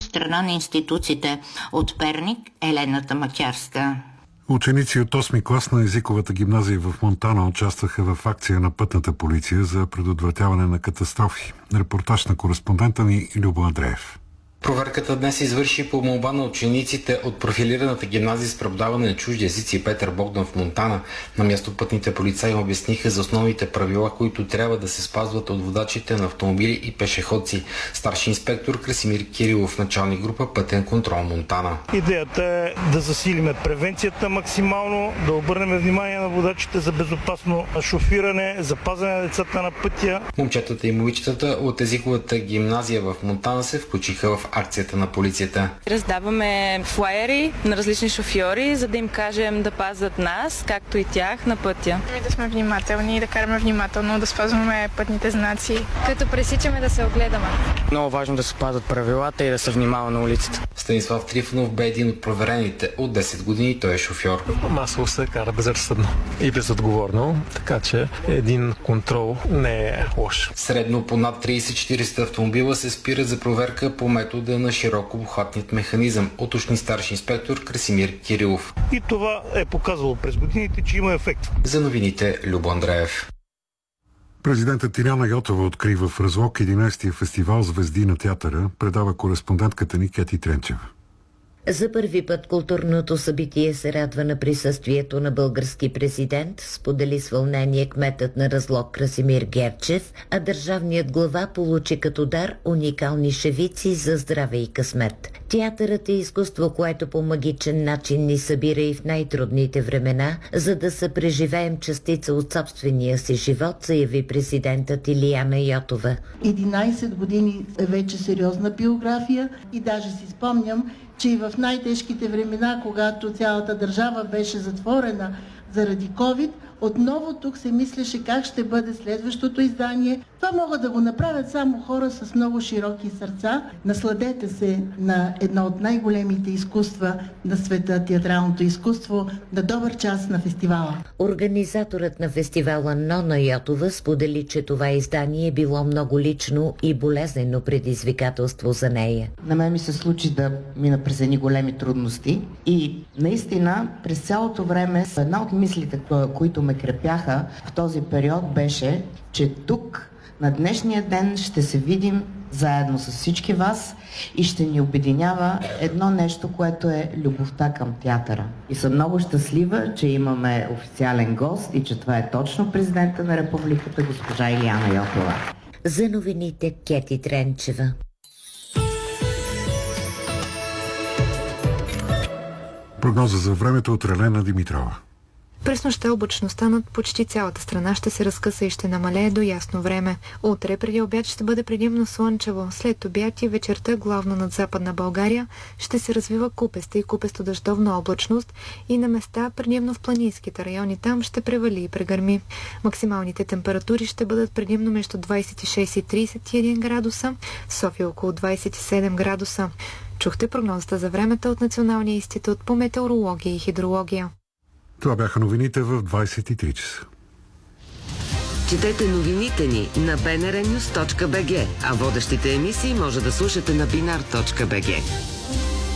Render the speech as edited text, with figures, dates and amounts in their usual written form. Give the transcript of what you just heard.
страна на институциите. От Перник, Елена Тамакярска. Ученици от 8-ми клас на езиковата гимназия в Монтана участваха в акция на пътната полиция за предотвратяване на катастрофи. Репортаж на кореспондента ни Любо Андреев. Проверката днес извърши по молба на учениците от профилираната гимназия с преподаване на чужди езици Петър Богдан в Монтана. На място пътните полицаи обясниха за основните правила, които трябва да се спазват от водачите на автомобили и пешеходци. Старши инспектор Красимир Кирилов, началник група Пътен контрол Монтана. Идеята е да засилиме превенцията максимално, да обърнем внимание на водачите за безопасно шофиране, запазване на децата на пътя. Момчетата и момичетата от езиковата гимназия в Монтана се включиха в акцията на полицията. Раздаваме флаери на различни шофьори, за да им кажем да пазят нас, както и тях на пътя. Да сме внимателни, да караме внимателно, да спазваме пътните знаци. Като пресичаме да се огледаме. Много важно да се спазват правилата и да се внимава на улицата. Станислав Трифонов бе един от проверените. От 10 години той е шофьор. Масово се кара безразсъдно и безотговорно, така че един контрол не е лош. Средно по над 30-40 автомобила се спират за проверка по метода на широко обхватният механизъм, уточни старши инспектор Красимир Кирилов. И това е показало през годините, че има ефект. За новините Любо Андреев. Президентът Иляна Йотова откри в Разлог 11-тия фестивал Звезди на театъра, предава кореспондентката ни Кети Тренчева. За първи път културното събитие се радва на присъствието на български президент, сподели с вълнение кметът на Разлог Красимир Герчев, а държавният глава получи като дар уникални шевици за здраве и късмет. Театърът е изкуство, което по магичен начин ни събира и в най-трудните времена, за да съпреживеем частица от собствения си живот, заяви президентът Илияна Йотова. 11 години е вече сериозна биография и даже си спомням, че и в най-тежките времена, когато цялата държава беше затворена заради COVID, отново тук се мислеше как ще бъде следващото издание. Това могат да го направят само хора с много широки сърца. Насладете се на едно от най-големите изкуства на света, театралното изкуство, на добър час на фестивала. Организаторът на фестивала Нона Йотова сподели, че това издание е било много лично и болезнено предизвикателство за нея. На мен ми се случи да мина през едни големи трудности и наистина през цялото време една от мислите, които ме крепяха в този период, беше, че тук на днешния ден ще се видим заедно с всички вас и ще ни обединява едно нещо, което е любовта към театъра. И съм много щастлива, че имаме официален гост и че това е точно президента на републиката, госпожа Илияна Йотова. За новините Кети Тренчева. Прогноза за времето от Релена Димитрова. През нощта облачността над почти цялата страна ще се разкъса и ще намалее до ясно време. Утре преди обяд ще бъде предимно слънчево. След обяд и вечерта, главно над Западна България, ще се развива купеста и купесто-дъждовна облачност и на места, предимно в планинските райони, там ще превали и прегърми. Максималните температури ще бъдат предимно между 26 и 31 градуса, в София около 27 градуса. Чухте прогнозата за времето от Националния институт по метеорология и хидрология. Това бяха новините в 23 часа. Четете новините ни на bnrnews.bg, а водещите емисии може да слушате на binar.bg.